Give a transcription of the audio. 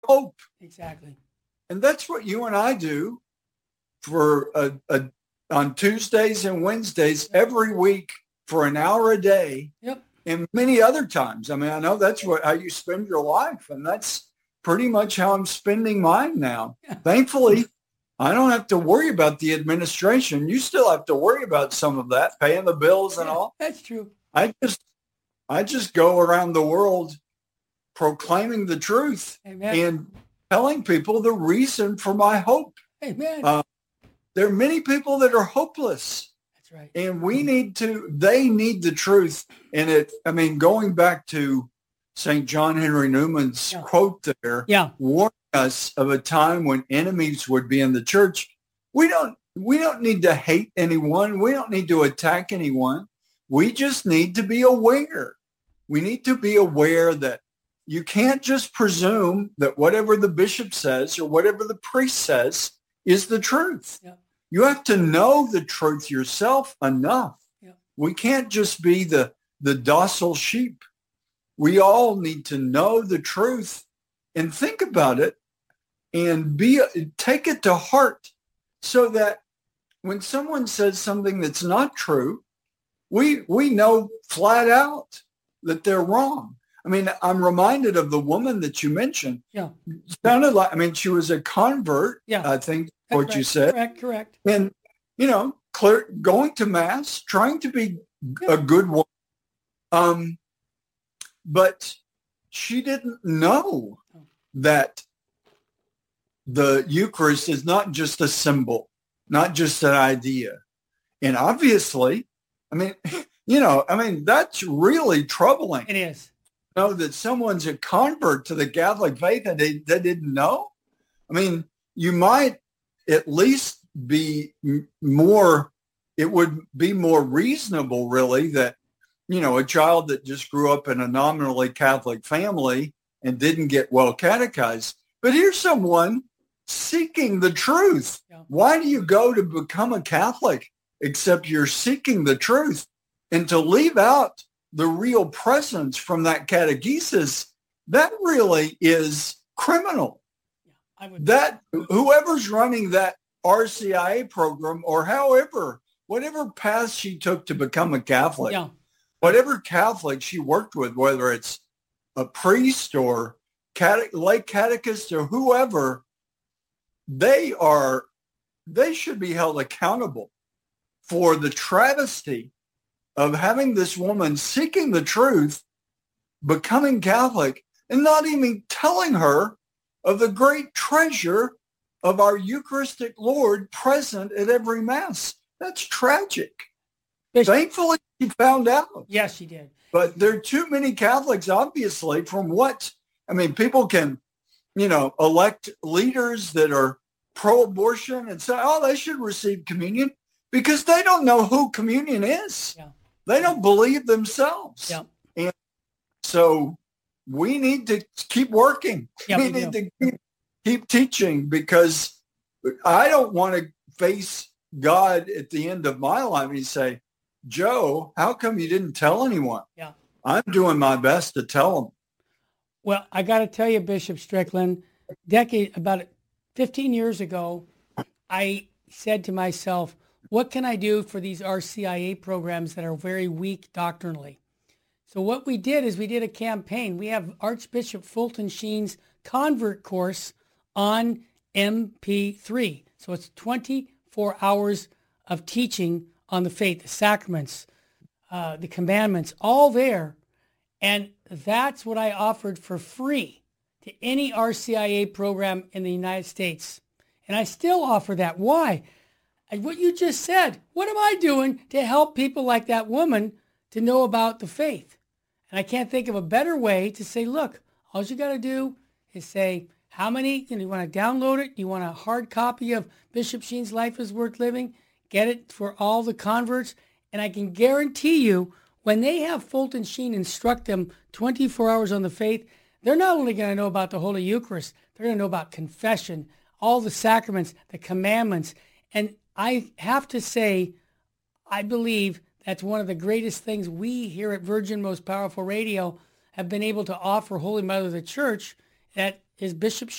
hope. Exactly. And that's what you and I do for on Tuesdays and Wednesdays every week for an hour a day. Yep. And many other times. I mean, I know that's how you spend your life, and that's pretty much how I'm spending mine now. Yeah. Thankfully, I don't have to worry about the administration. You still have to worry about some of that, paying the bills and all. That's true. I just go around the world proclaiming the truth. Amen. And telling people the reason for my hope. Amen. There are many people that are hopeless. That's right. And they need the truth. And going back to St. John Henry Newman's quote there, warning us of a time when enemies would be in the church. We don't need to hate anyone. We don't need to attack anyone. We just need to be aware. We need to be aware that you can't just presume that whatever the bishop says or whatever the priest says is the truth. Yeah. You have to know the truth yourself enough. Yeah. We can't just be the docile sheep. We all need to know the truth and think about it and take it to heart so that when someone says something that's not true, we know flat out that they're wrong. I mean, I'm reminded of the woman that you mentioned. Yeah. Sounded like, she was a convert, I think, what you said. Correct. And, going to Mass, trying to be a good woman. But she didn't know that the Eucharist is not just a symbol, not just an idea. And obviously, that's really troubling. It is. Know that someone's a convert to the Catholic faith and they didn't know? I mean, you might at least be more, it would be more reasonable really that, a child that just grew up in a nominally Catholic family and didn't get well catechized. But here's someone seeking the truth. Yeah. Why do you go to become a Catholic except you're seeking the truth? And to leave out the real presence from that catechesis, that really is criminal. Yeah, whoever's running that RCIA program or whatever path she took to become a Catholic, whatever Catholic she worked with, whether it's a priest or lay catechist or whoever, they should be held accountable for the travesty of having this woman seeking the truth, becoming Catholic, and not even telling her of the great treasure of our Eucharistic Lord present at every Mass. That's tragic. Bishop. Thankfully, she found out. Yes, she did. But there are too many Catholics, obviously, people can, elect leaders that are pro-abortion and say, they should receive communion because they don't know who communion is. Yeah. They don't believe themselves. Yeah. And so we need to keep working. Yeah, we need to keep teaching because I don't want to face God at the end of my life and say, Joe, how come you didn't tell anyone? Yeah. I'm doing my best to tell them. Well, I got to tell you, Bishop Strickland, about 15 years ago, I said to myself, what can I do for these RCIA programs that are very weak doctrinally? So what we did is we did a campaign. We have Archbishop Fulton Sheen's convert course on MP3. So it's 24 hours of teaching on the faith, the sacraments, the commandments, all there. And that's what I offered for free to any RCIA program in the United States. And I still offer that. Why? And what you just said, what am I doing to help people like that woman to know about the faith? And I can't think of a better way to say, look, all you got to do is say, how many, you want to download it? You want a hard copy of Bishop Sheen's Life is Worth Living? Get it for all the converts. And I can guarantee you, when they have Fulton Sheen instruct them 24 hours on the faith, they're not only going to know about the Holy Eucharist, they're going to know about confession, all the sacraments, the commandments. And I have to say, I believe that's one of the greatest things we here at Virgin Most Powerful Radio have been able to offer Holy Mother of the Church, that is Bishop